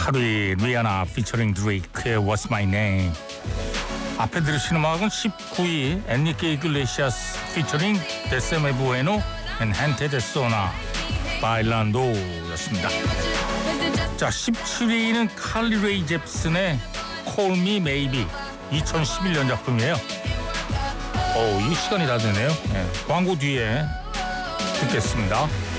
18위 리아나 피처링 드레이크의 What's My Name. 앞에 들으신 음악은 19위 엔리케 이글레시아스 피처링 데세메 부에노 앤 헨테 데 소나 바일란도였습니다. 자, 17위는 칼리 레이 잽슨의 Call Me Maybe, 2011년 작품이에요. 이 시간이 다 되네요. 네, 광고 뒤에 듣겠습니다.